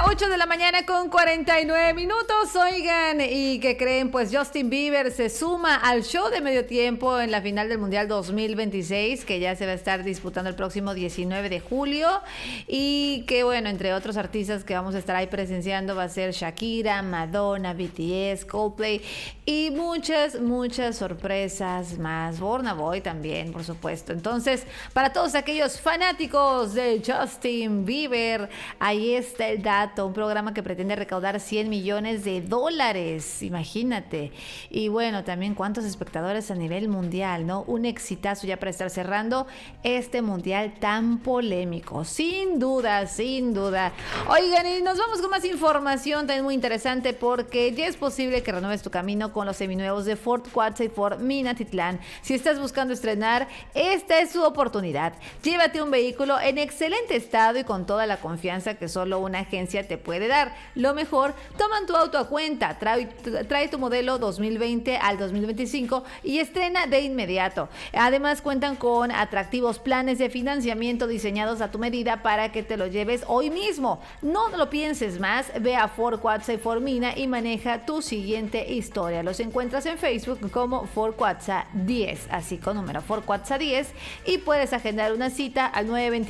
8 de la mañana con 49 minutos. Oigan, ¿y qué creen? Pues Justin Bieber se suma al show de medio tiempo en la final del Mundial 2026, que ya se va a estar disputando el próximo 19 de julio. Y que bueno, entre otros artistas que vamos a estar ahí presenciando va a ser Shakira, Madonna, BTS, Coldplay y muchas sorpresas más. Burna Boy también, por supuesto. Entonces, para todos aquellos fanáticos de Justin Bieber, ahí está el dato. Un programa que pretende recaudar 100 millones de dólares, imagínate. Y bueno, también cuántos espectadores a nivel mundial, ¿no? Un exitazo ya para estar cerrando este mundial tan polémico. Sin duda, sin duda. Oigan, y nos vamos con más información también muy interesante, porque ya es posible que renueves tu camino con los seminuevos de Ford Cuatza y Ford Minatitlán. Si estás buscando estrenar, esta es su oportunidad. Llévate un vehículo en excelente estado y con toda la confianza que solo una agencia te puede dar. Lo mejor, toman tu auto a cuenta, trae tu modelo 2020 al 2025 y estrena de inmediato. Además, cuentan con atractivos planes de financiamiento diseñados a tu medida para que te lo lleves hoy mismo. No lo pienses más, ve a Ford Cuatza y Ford Mina y maneja tu siguiente historia. Los encuentras en Facebook como Ford Cuatza 10, así con número Ford Cuatza 10, y puedes agendar una cita al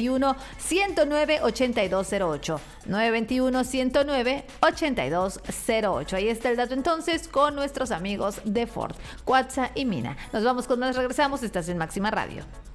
921-109-8208. 921-109-8208. Ahí está el dato entonces con nuestros amigos de Ford, Cuatza y Mina. Nos vamos con más, regresamos. Estás en Máxima Radio.